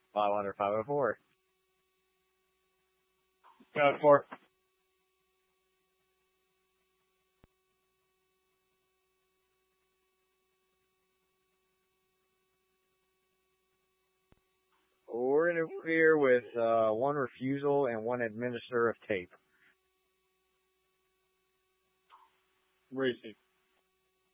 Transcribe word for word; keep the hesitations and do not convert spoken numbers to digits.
five hundred, five oh four. Got it for. Or interfere with uh, one refusal and one administer of tape. Receive.